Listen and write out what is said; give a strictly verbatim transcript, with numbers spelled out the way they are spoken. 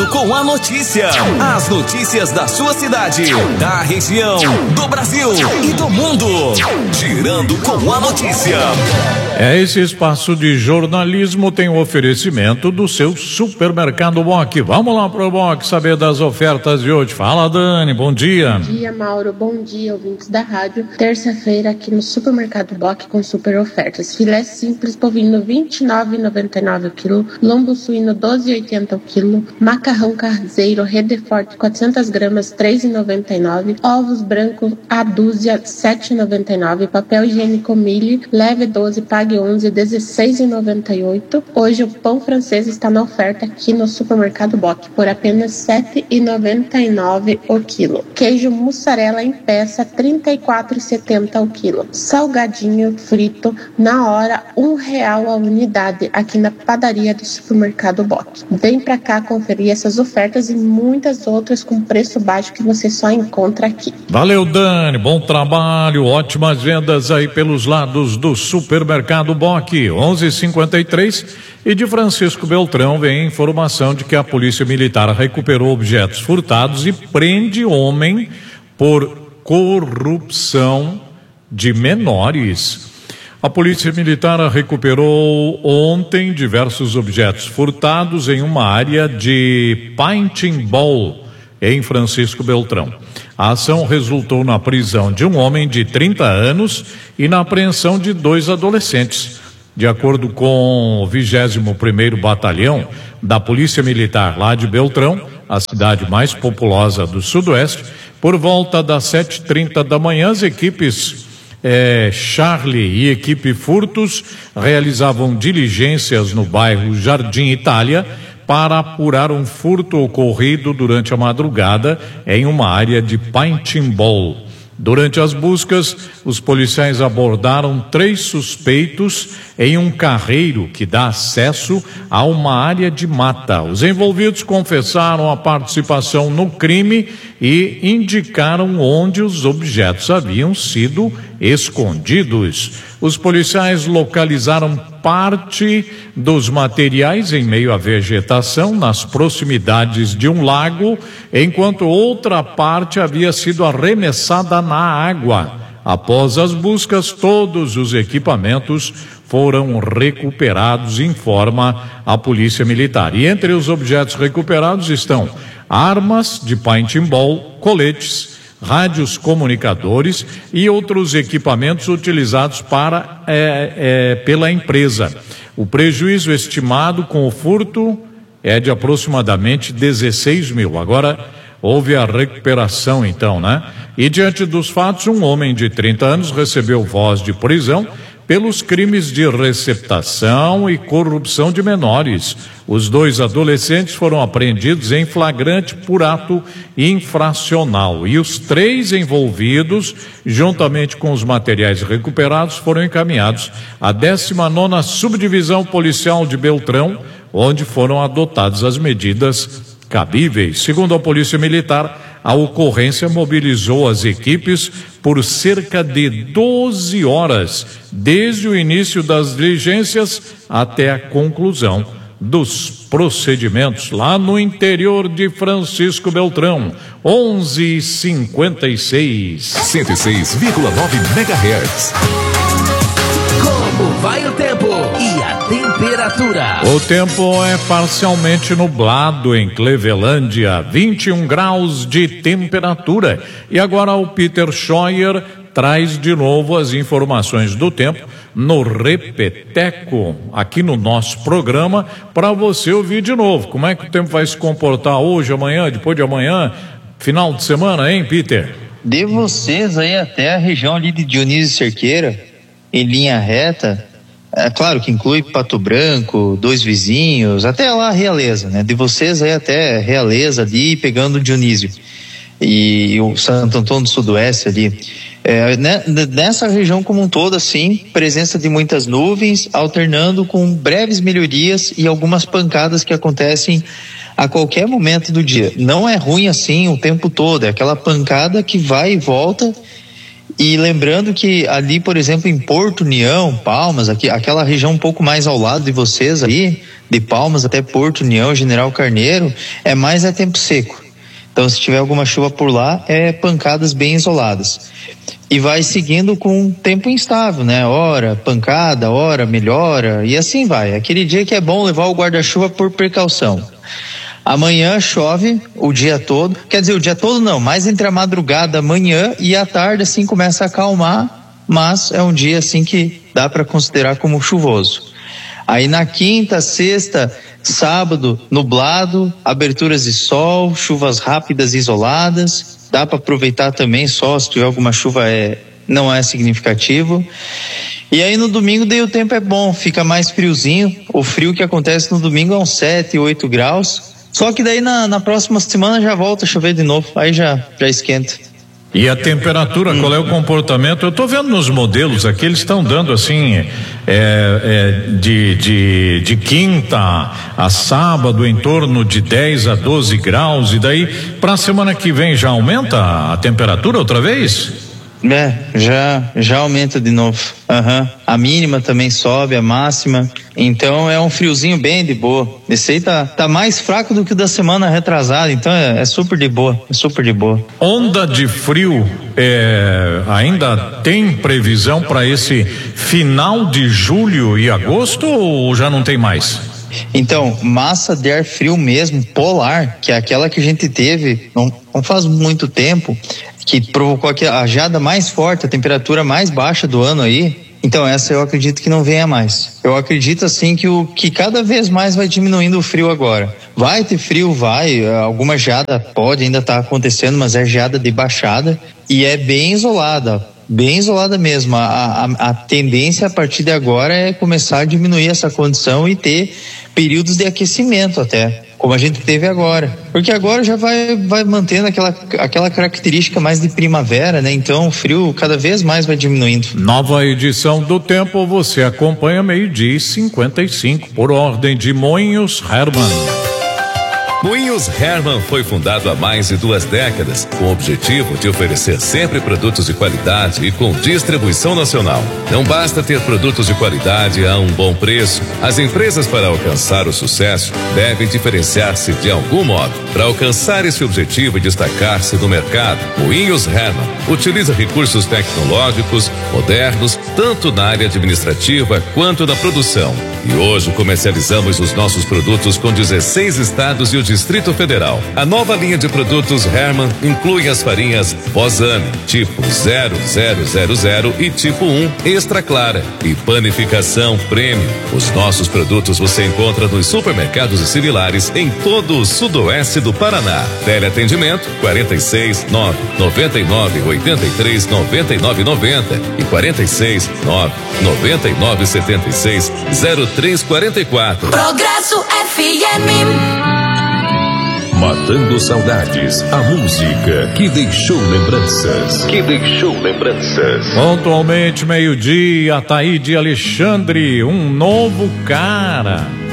Girando com a Notícia. As notícias da sua cidade, da região, do Brasil e do mundo. Girando com a Notícia. É, esse espaço de jornalismo tem o oferecimento do seu Supermercado Boc. Vamos lá pro Boc saber das ofertas de hoje. Fala, Dani, bom dia. Bom dia, Mauro, bom dia, ouvintes da rádio. Terça-feira aqui no Supermercado Boc com super ofertas. Filé simples bovino vinte e nove reais e noventa e nove centavos o quilo, lombo suíno doze reais e oitenta centavos o quilo, macarrão caseiro Redefort quatrocentas gramas três reais e noventa e nove centavos, ovos brancos a dúzia sete reais e noventa e nove centavos, papel higiênico Mille leve doze, pague onze, dezesseis reais e noventa e oito centavos. Hoje o pão francês está na oferta aqui no Supermercado Boc por apenas sete reais e noventa e nove centavos o quilo. Queijo mussarela em peça trinta e quatro reais e setenta centavos o quilo. Salgadinho frito na hora um real a unidade aqui na padaria do Supermercado Boc. Vem pra cá conferir essas ofertas e muitas outras com preço baixo que você só encontra aqui. Valeu, Dani, bom trabalho, ótimas vendas aí pelos lados do Supermercado Boc. onze e cinquenta e três e de Francisco Beltrão vem informação de que a Polícia Militar recuperou objetos furtados e prende homem por corrupção de menores. A Polícia Militar recuperou ontem diversos objetos furtados em uma área de paintball em Francisco Beltrão. A ação resultou na prisão de um homem de trinta anos e na apreensão de dois adolescentes. De acordo com o vigésimo primeiro Batalhão da Polícia Militar lá de Beltrão, a cidade mais populosa do Sudoeste, por volta das sete e trinta da manhã, as equipes É, Charlie e equipe Furtos realizavam diligências no bairro Jardim Itália para apurar um furto ocorrido durante a madrugada em uma área de paintball. Durante as buscas, os policiais abordaram três suspeitos em um carreiro que dá acesso a uma área de mata. Os envolvidos confessaram a participação no crime e indicaram onde os objetos haviam sido escondidos. Os policiais localizaram parte dos materiais em meio à vegetação nas proximidades de um lago, enquanto outra parte havia sido arremessada na água. Após as buscas, todos os equipamentos foram recuperados, informa a Polícia Militar. E entre os objetos recuperados estão armas de paintball, coletes, rádios comunicadores e outros equipamentos utilizados para, é, é, pela empresa. O prejuízo estimado com o furto é de aproximadamente dezesseis mil. Agora, houve a recuperação então, né? E diante dos fatos, um homem de trinta anos recebeu voz de prisão pelos crimes de receptação e corrupção de menores. Os dois adolescentes foram apreendidos em flagrante por ato infracional e os três envolvidos, juntamente com os materiais recuperados, foram encaminhados à décima nona Subdivisão Policial de Beltrão, onde foram adotadas as medidas cabíveis. Segundo a Polícia Militar, a ocorrência mobilizou as equipes por cerca de doze horas, desde o início das diligências até a conclusão dos procedimentos lá no interior de Francisco Beltrão. onze e cinquenta e seis. cento e seis vírgula nove megahertz. Como vai o tempo e a temperatura? O tempo é parcialmente nublado em Clevelândia, vinte e um graus de temperatura. E agora o Peter Scheuer traz de novo as informações do tempo no Repeteco, aqui no nosso programa, para você ouvir de novo. Como é que o tempo vai se comportar hoje, amanhã, depois de amanhã, final de semana, hein, Peter? De vocês aí até a região ali de Dionísio Cerqueira, em linha reta, é claro que inclui Pato Branco, Dois Vizinhos, até lá Realeza, né? De vocês aí até Realeza ali, pegando Dionísio e o Santo Antônio do Sudoeste ali. É, né, nessa região como um todo, assim, presença de muitas nuvens, alternando com breves melhorias e algumas pancadas que acontecem a qualquer momento do dia. Não é ruim assim o tempo todo, é aquela pancada que vai e volta E lembrando que ali, por exemplo, em Porto União, Palmas, aqui, aquela região um pouco mais ao lado de vocês aí, de Palmas até Porto União, General Carneiro, é mais é tempo seco. Então, se tiver alguma chuva por lá, é pancadas bem isoladas. E vai seguindo com tempo instável, né? Hora pancada, hora melhora, e assim vai. Aquele dia que é bom levar o guarda-chuva por precaução. Amanhã chove o dia todo, quer dizer, o dia todo não, mas entre a madrugada, manhã e a tarde assim começa a acalmar, mas é um dia assim que dá para considerar como chuvoso. Aí na quinta, sexta, sábado, nublado, aberturas de sol, chuvas rápidas e isoladas, dá para aproveitar também só se tiver alguma chuva, é, não é significativo. E aí no domingo daí o tempo é bom, fica mais friozinho, o frio que acontece no domingo é uns sete, oito graus, só que daí na, na próxima semana já volta a chover de novo, aí já, já esquenta. E a temperatura, qual é o comportamento? Eu estou vendo nos modelos aqui, eles estão dando assim, é, é, de, de, de quinta a sábado em torno de dez a doze graus, e daí para a semana que vem já aumenta a temperatura outra vez? É, já, já aumenta de novo. Uhum. A mínima também sobe, a máxima. Então é um friozinho bem de boa. Esse aí tá, tá mais fraco do que o da semana retrasada. Então é, é super de boa. É super de boa. Onda de frio, é, ainda tem previsão para esse final de julho e agosto ou já não tem mais? Então, massa de ar frio mesmo, polar, que é aquela que a gente teve não, não faz muito tempo, que provocou a geada mais forte, a temperatura mais baixa do ano aí. Então essa eu acredito que não venha mais. Eu acredito assim que o que cada vez mais vai diminuindo o frio agora. Vai ter frio, vai, alguma geada pode ainda estar tá acontecendo, mas é geada de baixada e é bem isolada, bem isolada mesmo. A, a, a tendência a partir de agora é começar a diminuir essa condição e ter períodos de aquecimento até, como a gente teve agora, porque agora já vai, vai mantendo aquela, aquela característica mais de primavera, né? Então o frio cada vez mais vai diminuindo. Nova edição do Tempo, você acompanha meio-dia e cinquenta e cinco, por ordem de Moinhos Hermann. Moinhos Hermann foi fundado há mais de duas décadas, com o objetivo de oferecer sempre produtos de qualidade e com distribuição nacional. Não basta ter produtos de qualidade a um bom preço. As empresas, para alcançar o sucesso, devem diferenciar-se de algum modo. Para alcançar esse objetivo e destacar-se no mercado, Moinhos Hermann utiliza recursos tecnológicos modernos, tanto na área administrativa quanto na produção. E hoje comercializamos os nossos produtos com dezesseis estados e o Distrito Federal. A nova linha de produtos Hermann inclui as farinhas Bozani, tipo zero zero zero zero e tipo um Extra Clara e panificação Premium. Os nossos produtos você encontra nos supermercados e similares em todo o sudoeste do Paraná. Teleatendimento quarenta e seis, nove, noventa e nove, oitenta e três, noventa e nove, noventa e quarenta e seis, nove, noventa e nove, setenta e seis, zero três quarenta e quatro. Progresso F M. Matando saudades, a música que deixou lembranças. Que deixou lembranças. Pontualmente meio-dia, Ataíde Alexandre, um novo cara.